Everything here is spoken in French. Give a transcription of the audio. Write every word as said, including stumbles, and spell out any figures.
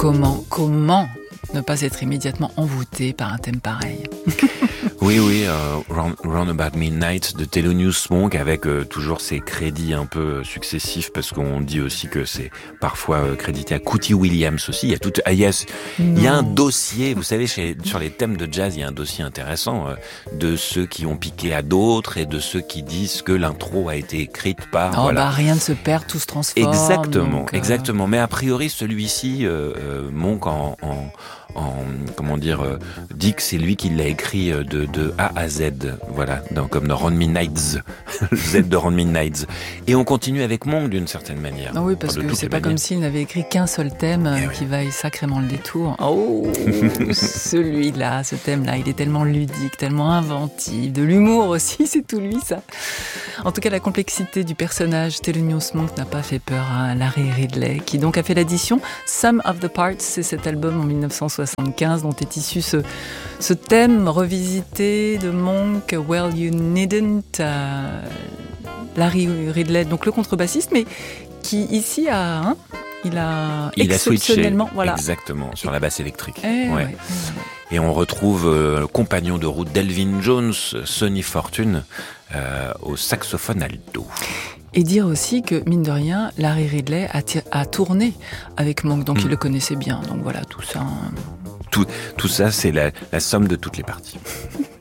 comment, comment ne pas être immédiatement envoûté par un thème pareil? Oui, oui, euh, Round, Round About Midnight de Thelonious Monk avec euh, toujours ces crédits un peu successifs parce qu'on dit aussi que c'est parfois euh, crédité à Cootie Williams aussi. Il y a tout, ah yes, il y a un dossier, vous savez, chez, sur les thèmes de jazz, il y a un dossier intéressant euh, de ceux qui ont piqué à d'autres et de ceux qui disent que l'intro a été écrite par. Oh, voilà. bah rien ne se perd, tout se transforme. Exactement, donc, euh... exactement. Mais a priori, celui-ci, euh, euh, Monk en, en En, comment dire, euh, dit que c'est lui qui l'a écrit euh, de, de A à Z, voilà, dans, comme dans Round Midnights, Z de Round Midnights. Et on continue avec Monk d'une certaine manière. Ah oui, parce que c'est pas manières. Comme s'il n'avait écrit qu'un seul thème euh, qui oui. vaille sacrément le détour. Oh, celui-là, ce thème-là, il est tellement ludique, tellement inventif, de l'humour aussi, c'est tout lui ça. En tout cas, la complexité du personnage Thelonious Monk n'a pas fait peur à Larry Ridley, qui donc a fait l'addition Sum of the Parts, c'est cet album en dix-neuf cent soixante-quinze dont est issu ce, ce thème revisité de Monk, Well You Needn't, euh, Larry Ridley, donc le contrebassiste, mais qui ici a, hein, il a il exceptionnellement, a switché, voilà, exactement, sur la basse électrique. Eh, ouais. Ouais, ouais. Et on retrouve euh, le compagnon de route d'Elvin Jones, Sonny Fortune, euh, au saxophone alto. Et dire aussi que, mine de rien, Larry Ridley a, t- a tourné avec Monk, donc mmh. il le connaissait bien. Donc voilà, tout ça... Tout, tout ça, c'est la, la somme de toutes les parties.